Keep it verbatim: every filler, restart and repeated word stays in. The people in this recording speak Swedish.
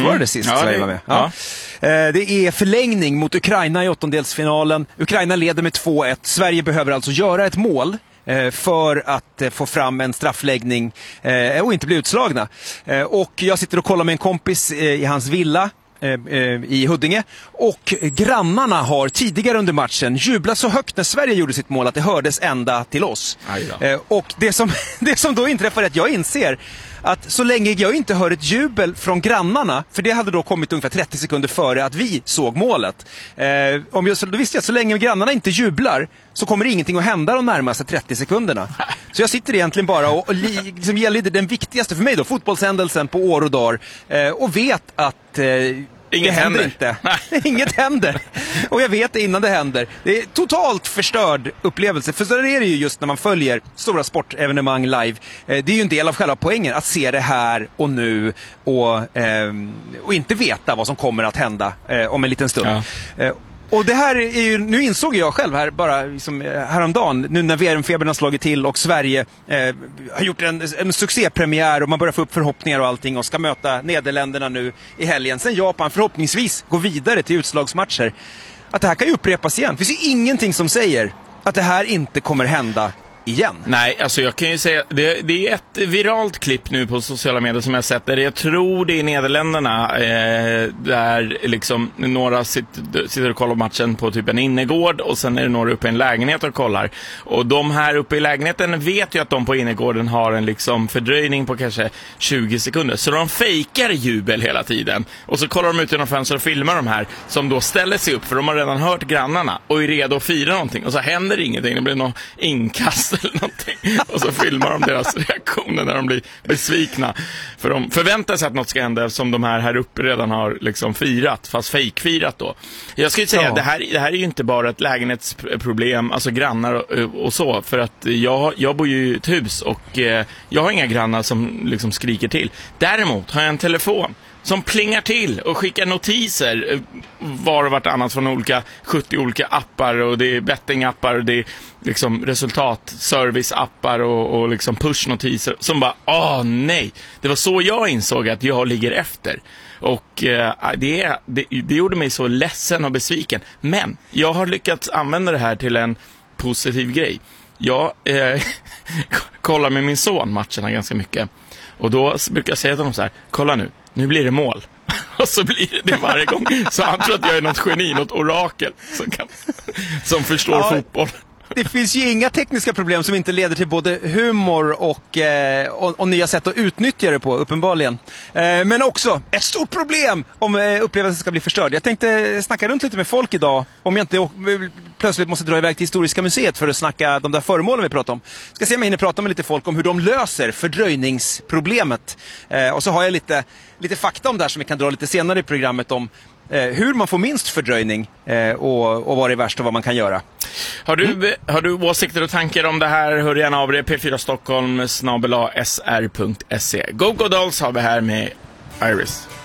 mm. var det sist ja, Sverige det, var med. Ja. Ja. Eh, det är förlängning mot Ukraina i åttondelsfinalen. Ukraina leder med två ett. Sverige behöver alltså göra ett mål för att få fram en straffläggning och inte bli utslagna. Och jag sitter och kollar med en kompis i hans villa i Huddinge, och grannarna har tidigare under matchen jublat så högt när Sverige gjorde sitt mål att det hördes ända till oss. Och det som, det som då inträffar är att jag inser att så länge jag inte hör ett jubel från grannarna, för det hade då kommit ungefär trettio sekunder före att vi såg målet. Eh, om jag, då visste jag att så länge grannarna inte jublar så kommer ingenting att hända de närmaste trettio sekunderna. Så jag sitter egentligen bara och, och liksom gäller den viktigaste för mig då, fotbollshändelsen på år och dag, eh, och vet att eh, Inget det händer, händer inte. Inget händer. Och jag vet det innan det händer. Det är totalt förstörd upplevelse. För så är det ju just när man följer stora sportevenemang live. Det är ju en del av själva poängen att se det här och nu och, eh, och inte veta vad som kommer att hända eh, om en liten stund. Ja. Eh, Och det här är ju, nu insåg jag själv här bara liksom häromdagen, nu när V R-febern har slagit till och Sverige eh, har gjort en, en succépremiär och man börjar få upp förhoppningar och allting och ska möta Nederländerna nu i helgen. Sen Japan förhoppningsvis går vidare till utslagsmatcher. Att det här kan ju upprepas igen. Det finns ju ingenting som säger att det här inte kommer hända igen. Nej, alltså jag kan ju säga det, det är ett viralt klipp nu på sociala medier som jag sett där jag tror det är Nederländerna eh, där liksom några sitter, sitter och kollar matchen på typ en innergård och sen är det några uppe i en lägenhet och kollar. Och de här uppe i lägenheten vet ju att de på innergården har en liksom fördröjning på kanske tjugo sekunder. Så de fejkar jubel hela tiden. Och så kollar de ut genom fönster och filmar de här som då ställer sig upp för de har redan hört grannarna och är redo att fira någonting. Och så händer ingenting, det blir någon inkast eller någonting. Och så filmar de deras reaktioner när de blir besvikna. För de förväntar sig att något ska hända som de här här uppe redan har liksom firat, fast fejkfirat då. Jag skulle säga, ja. det, här, det här är ju inte bara ett lägenhetsproblem, alltså grannar och, och så. För att jag, jag bor ju i ett hus och eh, jag har inga grannar som liksom skriker till. Däremot har jag en telefon som plingar till och skickar notiser var och vartannat från olika sjuttio olika appar, och det är bettingappar och det är liksom resultatserviceappar och, och liksom pushnotiser som bara, åh nej, det var så jag insåg att jag ligger efter. Och eh, det, det, det gjorde mig så ledsen och besviken. Men jag har lyckats använda det här till en positiv grej. Jag eh, kollar med min son matcherna ganska mycket. Och då brukar jag säga till honom så här: kolla nu, nu blir det mål. Och så blir det varje gång. Så han tror att jag är något geni, något orakel som, kan, som förstår ja, fotboll. Det finns ju inga tekniska problem som inte leder till både humor och, eh, och, och nya sätt att utnyttja det på, uppenbarligen. Eh, men också ett stort problem om eh, upplevelsen ska bli förstörd. Jag tänkte snacka runt lite med folk idag, om jag inte plötsligt måste dra iväg till Historiska museet för att snacka de där föremålen vi pratar om. Ska se om jag hinner prata med lite folk om hur de löser fördröjningsproblemet. Eh, och så har jag lite, lite fakta om det här som vi kan dra lite senare i programmet om hur man får minst fördröjning eh, och, och vad det är värst och vad man kan göra. Har du, mm. har du åsikter och tankar om det här? Hör gärna av dig, p fyra stockholm snabel a s r punkt se. Go Go Dolls har vi här med Iris.